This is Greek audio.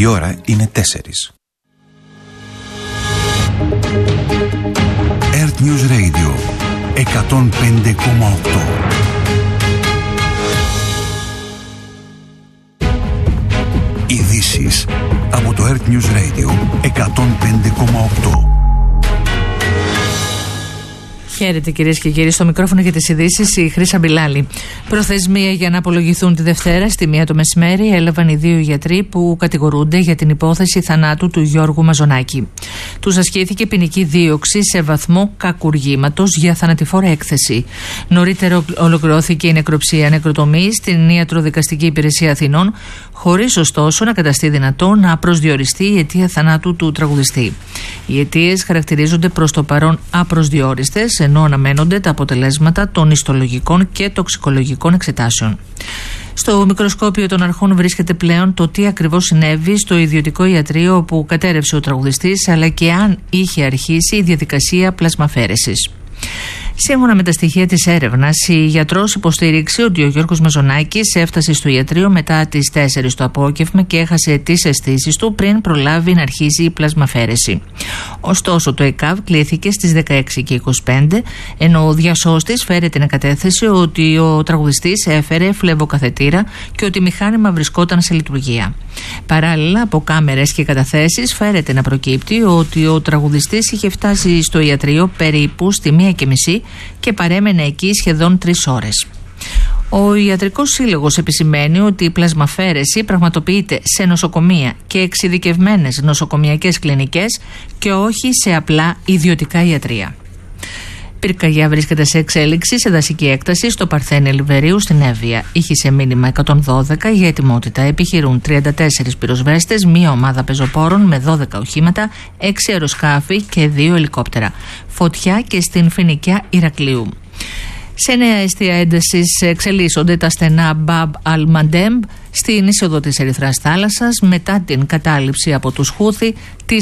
Η ώρα είναι 4. Earth News Radio 105,8. Ειδήσεις από το Earth News Radio 105,8. Χαίρετε κυρίες και κύριοι, στο μικρόφωνο για τις ειδήσεις η Χρύσα Μπιλάλη. Προθεσμία για να απολογηθούν τη Δευτέρα στη 1 το μεσημέρι έλαβαν οι δύο γιατροί που κατηγορούνται για την υπόθεση θανάτου του Γιώργου Μαζονάκη. Τους ασκήθηκε ποινική δίωξη σε βαθμό κακουργήματος για θανατηφόρα έκθεση. Νωρίτερα ολοκληρώθηκε η νεκροψία νεκροτομή στην Ιατροδικαστική Υπηρεσία Αθηνών, χωρίς ωστόσο να καταστεί δυνατό να προσδιοριστεί η αιτία θανάτου του τραγουδιστή. Οι αιτίες χαρακτηρίζονται προς το παρόν απροσδιόριστες, ενώ αναμένονται τα αποτελέσματα των ιστολογικών και τοξικολογικών εξετάσεων. Στο μικροσκόπιο των αρχών βρίσκεται πλέον το τι ακριβώς συνέβη στο ιδιωτικό ιατρείο όπου κατέρευσε ο τραγουδιστής, αλλά και αν είχε αρχίσει η διαδικασία πλασμαφέρεσης. Σύμφωνα με τα στοιχεία της έρευνας, η γιατρός υποστήριξε ότι ο Γιώργος Μαζονάκης έφτασε στο ιατρείο μετά τις 4 το απόγευμα και έχασε τις αισθήσεις του πριν προλάβει να αρχίσει η πλασμαφέρεση. Ωστόσο, το ΕΚΑΒ κλήθηκε στις 16:25, ενώ ο διασώστης φέρε την εκατέθεση ότι ο τραγουδιστής έφερε φλεβοκαθετήρα και ότι μηχάνημα βρισκόταν σε λειτουργία. Παράλληλα, από κάμερες και καταθέσεις φέρεται να προκύπτει ότι ο τραγουδιστής είχε φτάσει στο ιατρείο περίπου στη 1:30 και παρέμενε εκεί σχεδόν 3 ώρες. Ο Ιατρικός Σύλλογος επισημαίνει ότι η πλασμαφέρεση πραγματοποιείται σε νοσοκομεία και εξειδικευμένες νοσοκομιακές κλινικές και όχι σε απλά ιδιωτικά ιατρεία. Πυρκαγιά βρίσκεται σε εξέλιξη σε δασική έκταση στο Παρθένη Λιβερίου στην Εύβοια. Ήχησε μήνυμα 112 για ετοιμότητα. Επιχειρούν 34 πυροσβέστες, μία ομάδα πεζοπόρων με 12 οχήματα, 6 αεροσκάφη και 2 ελικόπτερα. Φωτιά και στην Φοινικιά Ηρακλείου. Σε νέα αιστεία έντασης εξελίσσονται τα στενά Μπαμπ Αλ-Μαντέμπ στην είσοδο της Ερυθράς Θάλασσας μετά την κατάληψη από τους Χούθη της